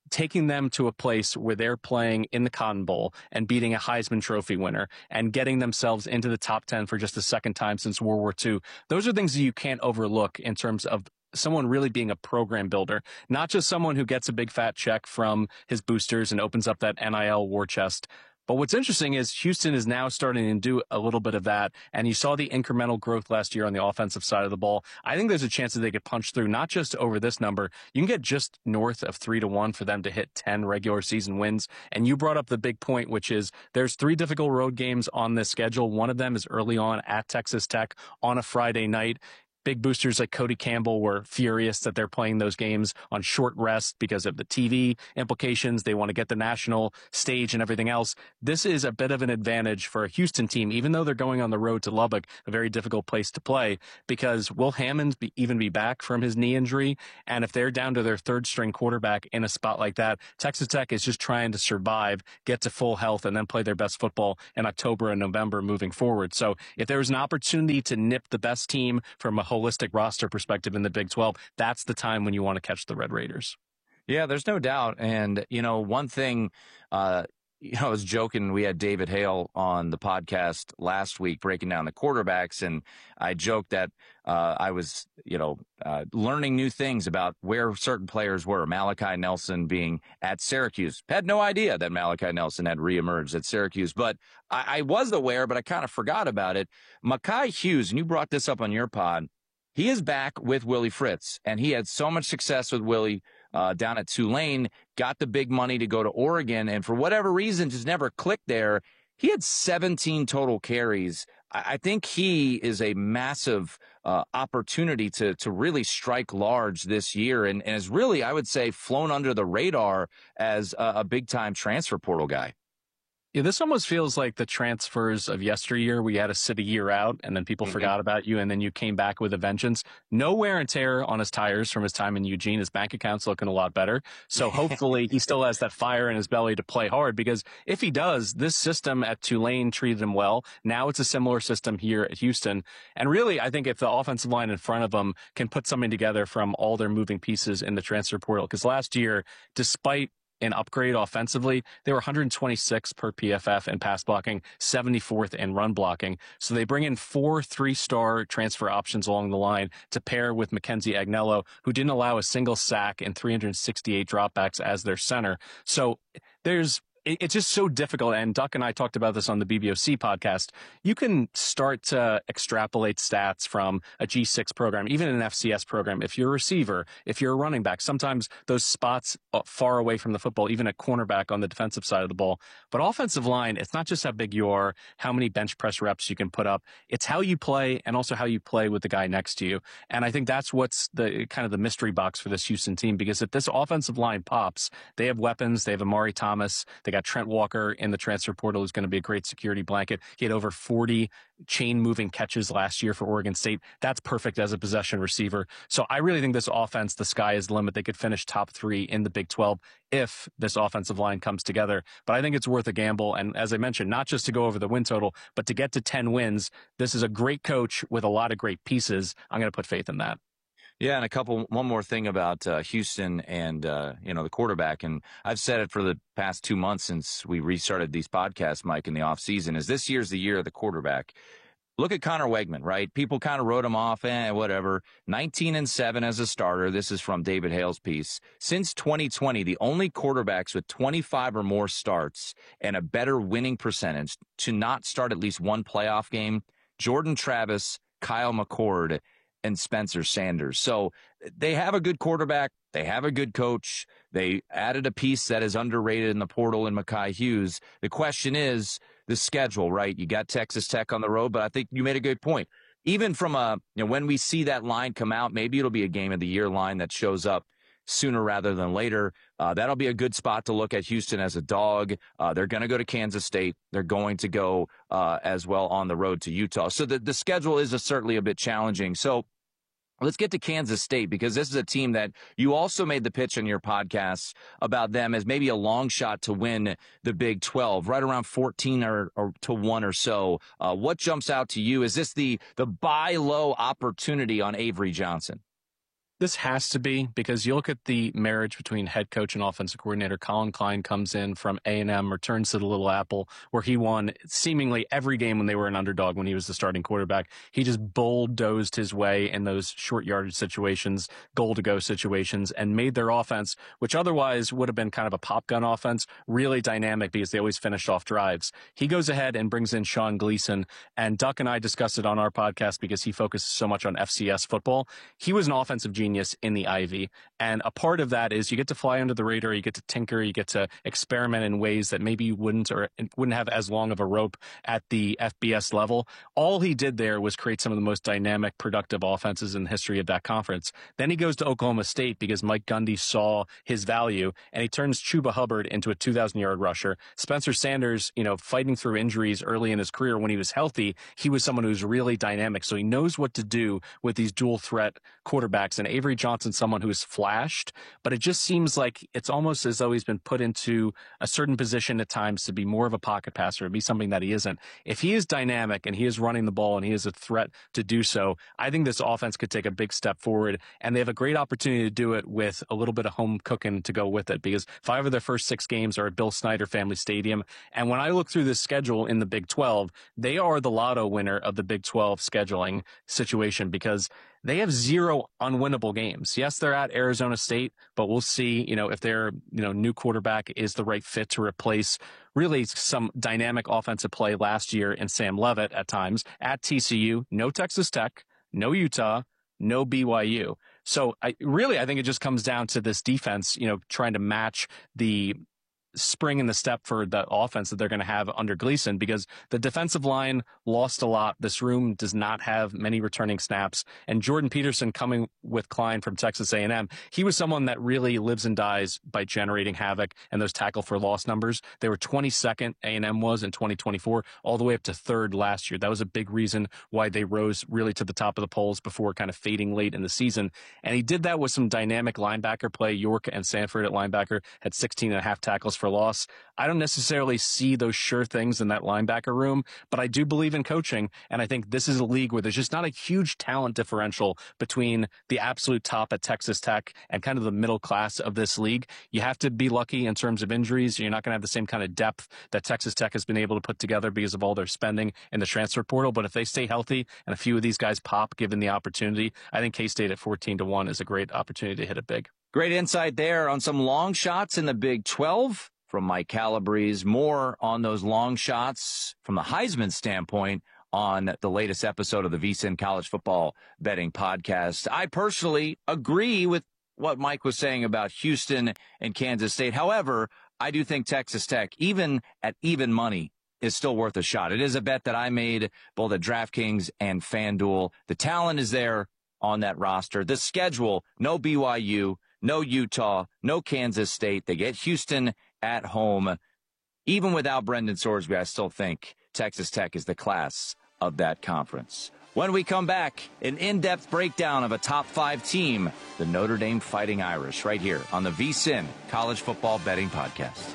taking them to a place where they're playing in the Cotton Bowl and beating a Heisman Trophy winner and getting themselves into the top ten for just the second time since World War Two. Those are things that you can't overlook in terms of someone really being a program builder, not just someone who gets a big fat check from his boosters and opens up that N I L war chest. But what's interesting is Houston is now starting to do a little bit of that. And you saw the incremental growth last year on the offensive side of the ball. I think there's a chance that they could punch through, not just over this number. You can get just north of three to one for them to hit ten regular season wins. And you brought up the big point, which is there's three difficult road games on this schedule. One of them is early on at Texas Tech on a Friday night. Big boosters like Cody Campbell were furious that they're playing those games on short rest because of the T V implications. They want to get the national stage and everything else. This is a bit of an advantage for a Houston team, even though they're going on the road to Lubbock, a very difficult place to play, because will Hammond be, even be back from his knee injury? And if they're down to their third string quarterback in a spot like that, Texas Tech is just trying to survive, get to full health, and then play their best football in October and November moving forward. So if there was an opportunity to nip the best team from a holistic roster perspective in the Big twelve, that's the time when you want to catch the Red Raiders. Yeah, there's no doubt. And, you know, one thing, uh, you know, I was joking. We had David Hale on the podcast last week breaking down the quarterbacks, and I joked that uh, I was, you know, uh, learning new things about where certain players were. Malachi Nelson being at Syracuse. Had no idea that Malachi Nelson had reemerged at Syracuse, but I, I was aware, but I kind of forgot about it. Mekhi Hughes, and you brought this up on your pod, he is back with Willie Fritz, and he had so much success with Willie uh, down at Tulane, got the big money to go to Oregon, and for whatever reason, just never clicked there. He had seventeen total carries. I, I think he is a massive uh, opportunity to to really strike large this year, and, and is really, I would say, flown under the radar as a, a big-time transfer portal guy. Yeah, this almost feels like the transfers of yesteryear. We had to sit a year out, and then people mm-hmm. forgot about you, and then you came back with a vengeance. No wear and tear on his tires from his time in Eugene. His bank account's looking a lot better. So hopefully he still has that fire in his belly to play hard, because if he does, this system at Tulane treated him well. Now it's a similar system here at Houston. And really, I think if the offensive line in front of them can put something together from all their moving pieces in the transfer portal, because last year, despite an upgrade offensively, they were one hundred twenty-sixth per P F F in pass blocking, seventy-fourth in run blocking. So they bring in four three-star transfer options along the line to pair with Mackenzie Agnello, who didn't allow a single sack and three hundred sixty-eight dropbacks as their center. So there's it's just so difficult. And Duck and I talked about this on the B B O C podcast. You can start to extrapolate stats from a G six program, even an F C S program. If you're a receiver, if you're a running back, sometimes those spots far away from the football, even a cornerback on the defensive side of the ball. But offensive line, it's not just how big you are, how many bench press reps you can put up. It's how you play and also how you play with the guy next to you. And I think that's what's the kind of the mystery box for this Houston team, because if this offensive line pops, they have weapons. They have Amari Thomas. They got Trent Walker in the transfer portal, who's going to be a great security blanket. He had over forty chain moving catches last year for Oregon State. That's perfect as a possession receiver. So I really think this offense, the sky is the limit. They could finish top three in the Big twelve if this offensive line comes together. But I think it's worth a gamble. And as I mentioned, not just to go over the win total, but to get to ten wins. This is a great coach with a lot of great pieces. I'm going to put faith in that. Yeah, and a couple, one more thing about uh, Houston and, uh, you know, the quarterback. And I've said it for the past two months since we restarted these podcasts, Mike, in the offseason, is this year's the year of the quarterback. Look at Connor Wegman, right? People kind of wrote him off, eh, whatever. nineteen and seven as a starter. This is from David Hale's piece. Since twenty twenty, the only quarterbacks with twenty-five or more starts and a better winning percentage to not start at least one playoff game, Jordan Travis, Kyle McCord, and Spencer Sanders. So they have a good quarterback. They have a good coach. They added a piece that is underrated in the portal in Mekhi Hughes. The question is the schedule, right? You got Texas Tech on the road, but I think you made a good point. Even from a, you know, when we see that line come out, maybe it'll be a game of the year line that shows up sooner rather than later. Uh, that'll be a good spot to look at Houston as a dog. Uh, they're going to go to Kansas State. They're going to go uh, as well on the road to Utah. So the, the schedule is a, certainly a bit challenging. So let's get to Kansas State, because this is a team that you also made the pitch on your podcast about them as maybe a long shot to win the Big twelve, right around fourteen or, or to one or so. Uh, what jumps out to you? Is this the the buy low opportunity on Avery Johnson? This has to be, because you look at the marriage between head coach and offensive coordinator. Colin Klein comes in from A and M, returns to the Little Apple, where he won seemingly every game when they were an underdog when he was the starting quarterback. He just bulldozed his way in those short yardage situations, goal-to-go situations, and made their offense, which otherwise would have been kind of a pop gun offense, really dynamic because they always finished off drives. He goes ahead and brings in Sean Gleason, and Duck and I discussed it on our podcast because he focuses so much on F C S football. He was an offensive genius genius in the Ivy. And a part of that is you get to fly under the radar, you get to tinker, you get to experiment in ways that maybe you wouldn't or wouldn't have as long of a rope at the F B S level. All he did there was create some of the most dynamic, productive offenses in the history of that conference. Then he goes to Oklahoma State because Mike Gundy saw his value, and he turns Chuba Hubbard into a two thousand yard rusher. Spencer Sanders, you know, fighting through injuries early in his career when he was healthy, he was someone who's really dynamic. So he knows what to do with these dual threat quarterbacks. And Avery Johnson, someone who's flashed, but it just seems like it's almost as though he's been put into a certain position at times to be more of a pocket passer, to be something that he isn't. If he is dynamic and he is running the ball and he is a threat to do so, I think this offense could take a big step forward, and they have a great opportunity to do it with a little bit of home cooking to go with it, because five of their first six games are at Bill Snyder Family Stadium. And when I look through this schedule in the Big twelve, they are the lotto winner of the Big twelve scheduling situation, because they have zero unwinnable games. Yes, they're at Arizona State, but we'll see, you know, if their, you know, new quarterback is the right fit to replace really some dynamic offensive play last year in Sam Leavitt at times. At T C U, no Texas Tech, no Utah, no B Y U. So I really, I think it just comes down to this defense, you know, trying to match the spring in the step for the offense that they're going to have under Gleason, because the defensive line lost a lot. This room does not have many returning snaps, and Jordan Peterson coming with Klein from Texas A and M, he was someone that really lives and dies by generating havoc and those tackle for loss numbers. They were twenty-second, A and M was in twenty twenty-four, all the way up to third last year. That was a big reason why they rose really to the top of the polls before kind of fading late in the season. And he did that with some dynamic linebacker play. York and Sanford at linebacker had sixteen and a half tackles for loss. I don't necessarily see those sure things in that linebacker room, but I do believe in coaching, and I think this is a league where there's just not a huge talent differential between the absolute top at Texas Tech and kind of the middle class of this league. You have to be lucky in terms of injuries. You're not going to have the same kind of depth that Texas Tech has been able to put together because of all their spending in the transfer portal, but if they stay healthy and a few of these guys pop given the opportunity, I think K-State at fourteen to one is a great opportunity to hit it big. Great insight there on some long shots in the Big twelve. From Mike Calabrese. More on those long shots from the Heisman standpoint on the latest episode of the VSiN College Football Betting Podcast. I personally agree with what Mike was saying about Houston and Kansas State. However, I do think Texas Tech, even at even money, is still worth a shot. It is a bet that I made both at DraftKings and FanDuel. The talent is there on that roster. The schedule, no B Y U, no Utah, no Kansas State. They get Houston at home. Even without Brendan Sorsby, I still think Texas Tech is the class of that conference. When we come back, an in-depth breakdown of a top five team, the Notre Dame Fighting Irish, right here on the VSiN College Football Betting Podcast.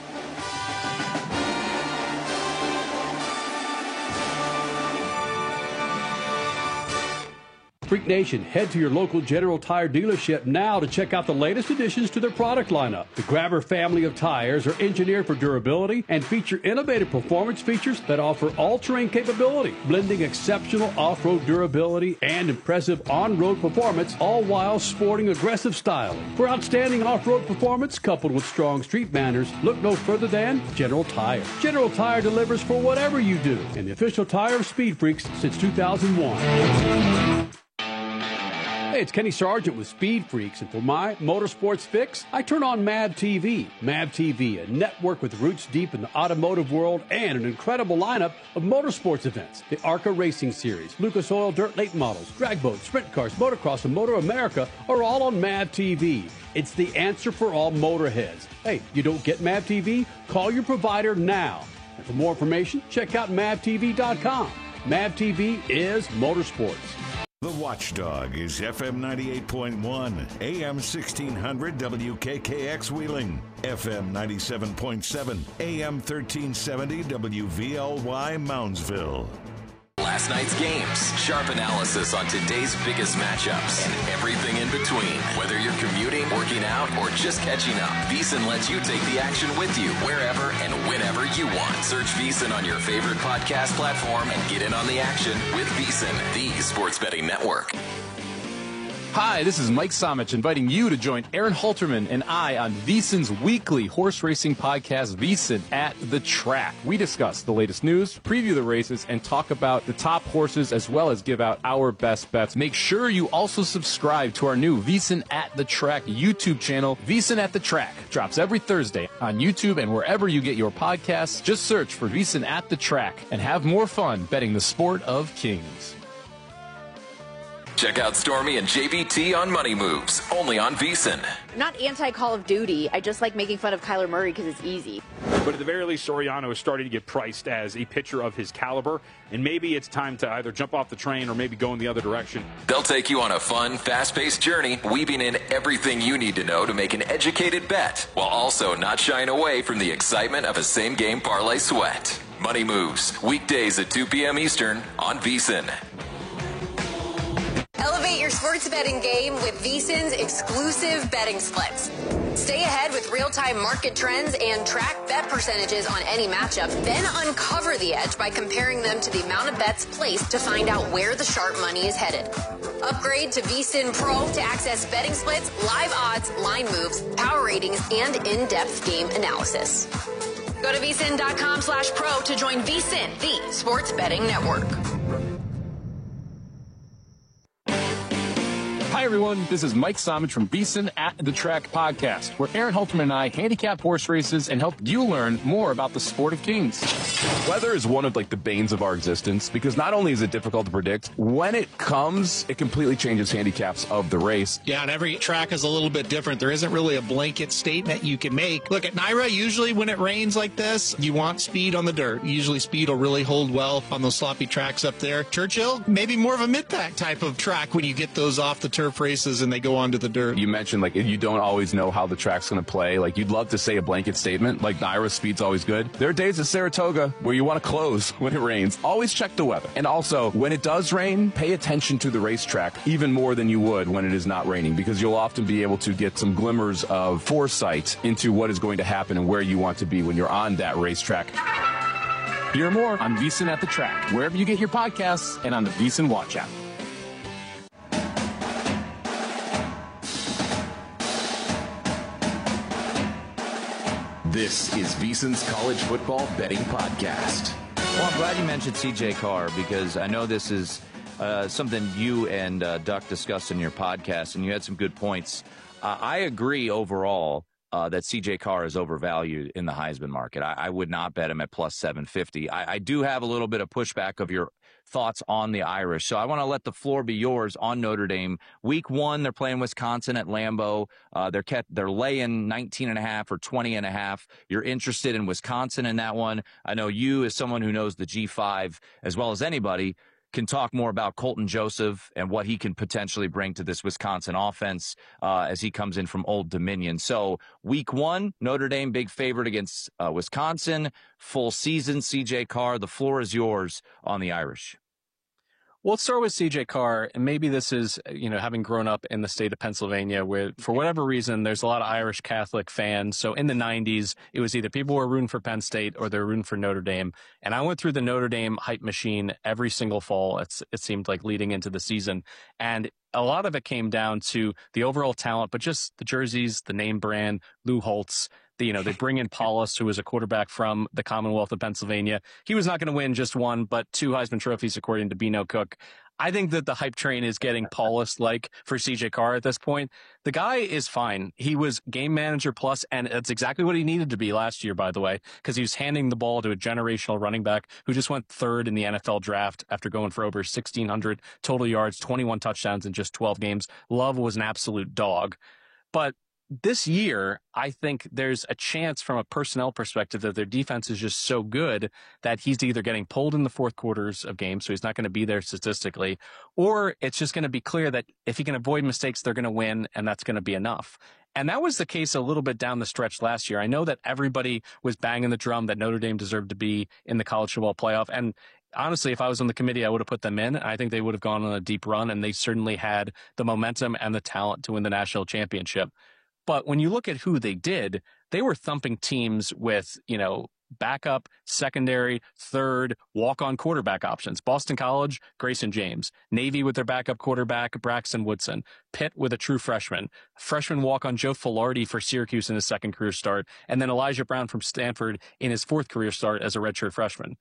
Freak Nation, head to your local General Tire dealership now to check out the latest additions to their product lineup. The Grabber family of tires are engineered for durability and feature innovative performance features that offer all-terrain capability, blending exceptional off-road durability and impressive on-road performance, all while sporting aggressive styling. For outstanding off-road performance coupled with strong street manners, look no further than General Tire. General Tire delivers for whatever you do, and the official tire of Speed Freaks since two thousand one. Hey, it's Kenny Sargent with Speed Freaks, and for my motorsports fix, I turn on M A V T V. M A V T V, a network with roots deep in the automotive world and an incredible lineup of motorsports events. The ARCA Racing Series, Lucas Oil Dirt Late Models, drag boats, sprint cars, motocross, and Motor America are all on M A V T V. It's the answer for all motorheads. Hey, you don't get M A V T V? Call your provider now. And for more information, check out M A V T V dot com. M A V T V is motorsports. The Watchdog is F M ninety-eight point one, A M sixteen hundred W K K X Wheeling, F M ninety-seven point seven, A M thirteen seventy W V L Y Moundsville. Last last night's games, sharp analysis on today's biggest matchups, and everything in between. Whether you're commuting, working out, or just catching up, VSiN lets you take the action with you wherever and whenever you want. Search VSiN on your favorite podcast platform and get in on the action with VSiN, the sports betting network. Hi, this is Mike Somich inviting you to join Aaron Halterman and I on VSiN's weekly horse racing podcast, VSiN at the Track. We discuss the latest news, preview the races, and talk about the top horses as well as give out our best bets. Make sure you also subscribe to our new VSiN at the Track YouTube channel. VSiN at the Track drops every Thursday on YouTube and wherever you get your podcasts. Just search for VSiN at the Track and have more fun betting the sport of kings. Check out Stormy and J B T on Money Moves, only on VSiN. I'm not anti-Call of Duty. I just like making fun of Kyler Murray because it's easy. But at the very least, Soriano is starting to get priced as a pitcher of his caliber, and maybe it's time to either jump off the train or maybe go in the other direction. They'll take you on a fun, fast-paced journey, weaving in everything you need to know to make an educated bet, while also not shying away from the excitement of a same-game parlay sweat. Money Moves, weekdays at two p.m. Eastern on VSiN. Elevate your sports betting game with VSiN's exclusive betting splits. Stay ahead with real-time market trends and track bet percentages on any matchup, then uncover the edge by comparing them to the amount of bets placed to find out where the sharp money is headed. Upgrade to VSiN Pro to access betting splits, live odds, line moves, power ratings, and in-depth game analysis. Go to VSiN.com slash pro to join VSiN, the sports betting network. Hi, everyone. This is Mike Somich from VSiN at the Track podcast, where Aaron Halterman and I handicap horse races and help you learn more about the sport of kings. Weather is one of like the banes of our existence because not only is it difficult to predict, when it comes, it completely changes handicaps of the race. Yeah, and every track is a little bit different. There isn't really a blanket statement you can make. Look, at Naira, usually when it rains like this, you want speed on the dirt. Usually speed will really hold well on those sloppy tracks up there. Churchill, maybe more of a mid-pack type of track when you get those off the turf races and they go onto the dirt. You mentioned like you don't always know how the track's going to play. Like you'd love to say a blanket statement like Naira speed's always good. There are days at Saratoga where you want to close when it rains. Always check the weather. And also when it does rain, pay attention to the racetrack even more than you would when it is not raining, because you'll often be able to get some glimmers of foresight into what is going to happen and where you want to be when you're on that racetrack. Hear more on VSiN at the Track, wherever you get your podcasts and on the VSiN Watch app. This is VSiN's College Football Betting Podcast. Well, I'm glad you mentioned C J Carr because I know this is uh, something you and uh, Duck discussed in your podcast, and you had some good points. Uh, I agree overall uh, that C J Carr is overvalued in the Heisman market. I, I would not bet him at plus seven fifty. I, I do have a little bit of pushback of your thoughts on the Irish. So I want to let the floor be yours on Notre Dame. Week one, they're playing Wisconsin at Lambeau. Uh, they're kept, they're laying nineteen and a half or twenty and a half. You're interested in Wisconsin in that one. I know you, as someone who knows the G five as well as anybody, can talk more about Colton Joseph and what he can potentially bring to this Wisconsin offense uh, as he comes in from Old Dominion. So week one, Notre Dame, big favorite against uh, Wisconsin. Full season, C J Carr, the floor is yours on the Irish. Well, let's start with C J Carr, and maybe this is, you know, having grown up in the state of Pennsylvania where, for whatever reason, there's a lot of Irish Catholic fans. So in the nineties, it was either people were rooting for Penn State or they're rooting for Notre Dame. And I went through the Notre Dame hype machine every single fall, it's, it seemed like, leading into the season. And a lot of it came down to the overall talent, but just the jerseys, the name brand, Lou Holtz. The, you know, they bring in Paulus, who was a quarterback from the Commonwealth of Pennsylvania. He was not going to win just one, but two Heisman trophies, according to Bino Cook. I think that the hype train is getting Paulus-like for C J Carr at this point. The guy is fine. He was game manager plus, and that's exactly what he needed to be last year, by the way, because he was handing the ball to a generational running back who just went third in the N F L draft after going for over sixteen hundred total yards, twenty-one touchdowns in just twelve games. Love was an absolute dog. But this year, I think there's a chance from a personnel perspective that their defense is just so good that he's either getting pulled in the fourth quarters of games, so he's not going to be there statistically, or it's just going to be clear that if he can avoid mistakes, they're going to win, and that's going to be enough. And that was the case a little bit down the stretch last year. I know that everybody was banging the drum that Notre Dame deserved to be in the college football playoff, and honestly, if I was on the committee, I would have put them in. I think they would have gone on a deep run, and they certainly had the momentum and the talent to win the national championship. But when you look at who they did, they were thumping teams with, you know, backup, secondary, third, walk-on quarterback options. Boston College, Grayson James. Navy with their backup quarterback, Braxton Woodson. Pitt with a true freshman. Freshman walk-on Joe Filardi for Syracuse in his second career start. And then Elijah Brown from Stanford in his fourth career start as a redshirt freshman.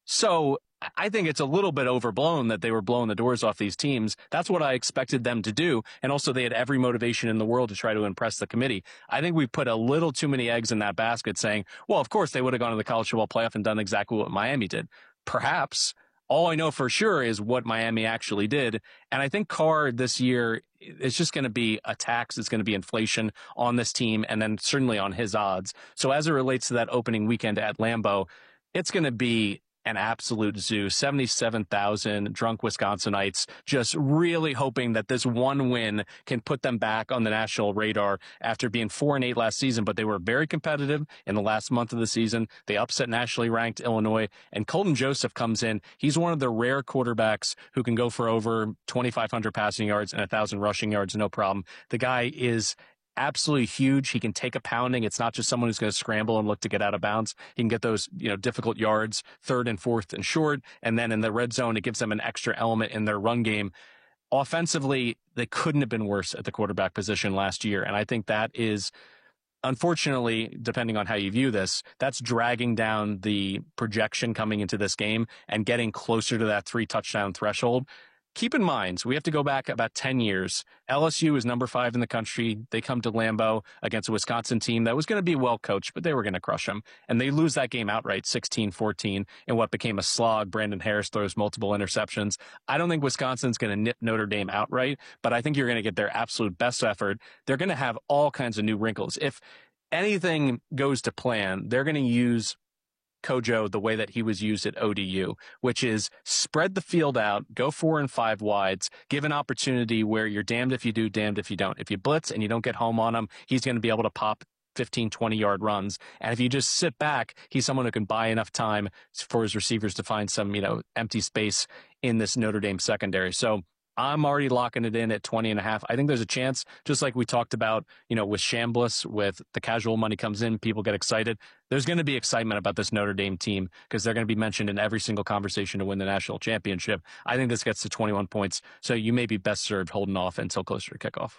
So I think it's a little bit overblown that they were blowing the doors off these teams. That's what I expected them to do. And also they had every motivation in the world to try to impress the committee. I think we put a little too many eggs in that basket saying, well, of course they would have gone to the college football playoff and done exactly what Miami did. Perhaps. All I know for sure is what Miami actually did. And I think Carr this year is just going to be a tax. It's going to be inflation on this team and then certainly on his odds. So as it relates to that opening weekend at Lambeau, it's going to be an absolute zoo. seventy-seven thousand drunk Wisconsinites just really hoping that this one win can put them back on the national radar after being four and eight last season. But they were very competitive in the last month of the season. They upset nationally ranked Illinois, and Colton Joseph comes in. He's one of the rare quarterbacks who can go for over twenty-five hundred passing yards and one thousand rushing yards, no problem. The guy is absolutely huge. He can take a pounding. It's not just someone who's going to scramble and look to get out of bounds. He can get those, you know, difficult yards, third and fourth and short. And then in the red zone, it gives them an extra element in their run game. Offensively, they couldn't have been worse at the quarterback position last year. And I think that is, unfortunately, depending on how you view this, that's dragging down the projection coming into this game and getting closer to that three touchdown threshold. Keep in mind, we have to go back about ten years. L S U is number five in the country. They come to Lambeau against a Wisconsin team that was going to be well coached, but they were going to crush them. And they lose that game outright, sixteen fourteen, in what became a slog. Brandon Harris throws multiple interceptions. I don't think Wisconsin's going to nip Notre Dame outright, but I think you're going to get their absolute best effort. They're going to have all kinds of new wrinkles. If anything goes to plan, they're going to use Kojo the way that he was used at O D U, which is spread the field out, go four and five wides, give an opportunity where you're damned if you do, damned if you don't. If you blitz and you don't get home on him, he's going to be able to pop fifteen, twenty yard runs. And if you just sit back, he's someone who can buy enough time for his receivers to find some, you know, empty space in this Notre Dame secondary. So I'm already locking it in at twenty and a half. I think there's a chance, just like we talked about, you know, with Chambliss, with the casual money comes in, people get excited. There's going to be excitement about this Notre Dame team because they're going to be mentioned in every single conversation to win the national championship. I think this gets to twenty-one points. So you may be best served holding off until closer to kickoff.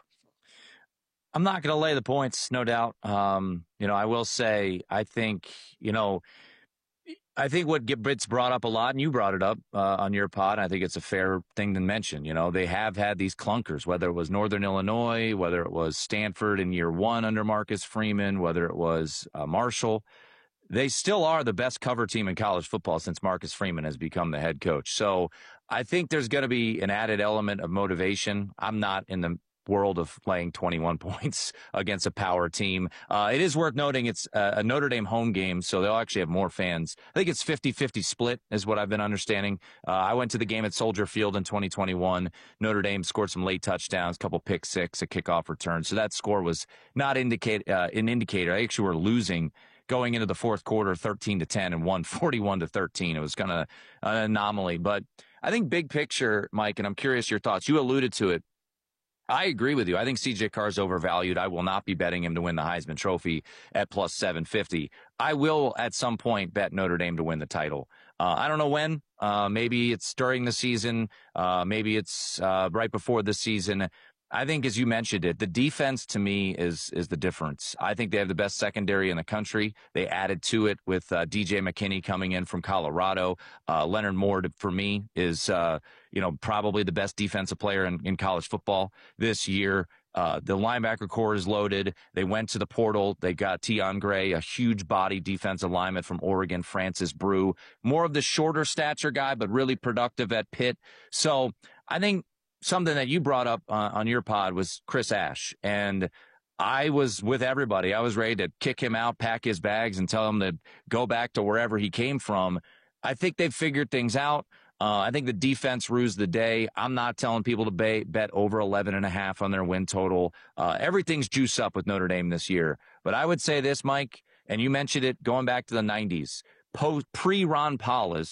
I'm not going to lay the points, no doubt. Um, you know, I will say, I think, you know, I think what gets brought up a lot, and you brought it up uh, on your pod, I think it's a fair thing to mention. You know, they have had these clunkers, whether it was Northern Illinois, whether it was Stanford in year one under Marcus Freeman, whether it was uh, Marshall. They still are the best cover team in college football since Marcus Freeman has become the head coach. So I think there's going to be an added element of motivation. I'm not in the world of playing twenty-one points against a power team. Uh, it is worth noting it's a, a Notre Dame home game, so they'll actually have more fans. I think it's fifty-fifty split is what I've been understanding. Uh, I went to the game at Soldier Field in twenty twenty-one. Notre Dame scored some late touchdowns, a couple pick six, a kickoff return. So that score was not indicate uh, an indicator. They actually were losing going into the fourth quarter, thirteen to ten, and won forty-one to thirteen. It was kind of an anomaly. But I think big picture, Mike, and I'm curious your thoughts. You alluded to it. I agree with you. I think C J Carr is overvalued. I will not be betting him to win the Heisman Trophy at plus seven fifty. I will at some point bet Notre Dame to win the title. Uh, I don't know when. Uh, maybe it's during the season. Uh, maybe it's uh, right before the season. I think, as you mentioned it, the defense to me is is the difference. I think they have the best secondary in the country. They added to it with uh, D J McKinney coming in from Colorado. Uh, Leonard Moore, for me, is uh, you know probably the best defensive player in, in college football this year. Uh, the linebacker core is loaded. They went to the portal. They got Tion Gray, a huge body defensive lineman from Oregon, Francis Brew, more of the shorter stature guy, but really productive at Pitt. So I think something that you brought up uh, on your pod was Chris Ash. And I was with everybody. I was ready to kick him out, pack his bags, and tell him to go back to wherever he came from. I think they've figured things out. Uh, I think the defense rues the day. I'm not telling people to bay, bet over eleven and a half on their win total. Uh, everything's juice up with Notre Dame this year. But I would say this, Mike, and you mentioned it going back to the nineties. Post, pre-Ron Paulus,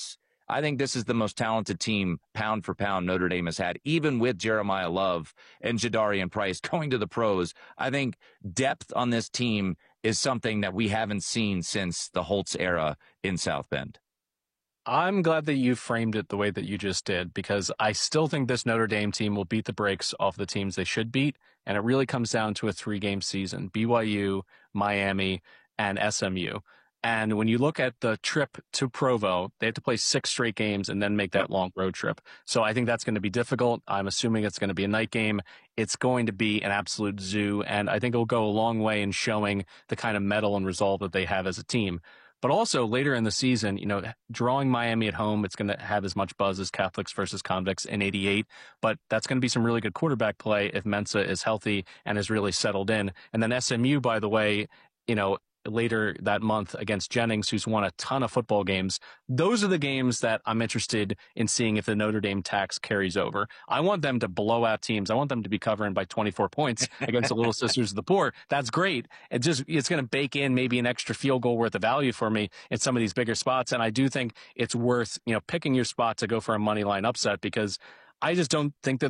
I think this is the most talented team, pound for pound, Notre Dame has had, even with Jeremiah Love and Jadarian Price going to the pros. I think depth on this team is something that we haven't seen since the Holtz era in South Bend. I'm glad that you framed it the way that you just did, because I still think this Notre Dame team will beat the brakes off the teams they should beat, and it really comes down to a three-game season, B Y U, Miami, and S M U. And when you look at the trip to Provo, they have to play six straight games and then make that long road trip. So I think that's going to be difficult. I'm assuming it's going to be a night game. It's going to be an absolute zoo, and I think it'll go a long way in showing the kind of mettle and resolve that they have as a team. But also later in the season, you know, drawing Miami at home, it's going to have as much buzz as Catholics versus Convicts in eighty-eight. But that's going to be some really good quarterback play if Mensah is healthy and is really settled in. And then S M U, by the way, you know, later that month against Jennings, who's won a ton of football games. Those are the games that I'm interested in seeing if the Notre Dame tax carries over. I want them to blow out teams. I want them to be covering by twenty-four points against the Little Sisters of the Poor. That's great. It just, it's going to bake in maybe an extra field goal worth of value for me in some of these bigger spots. And I do think it's worth, you know, picking your spot to go for a money line upset, because I just don't think that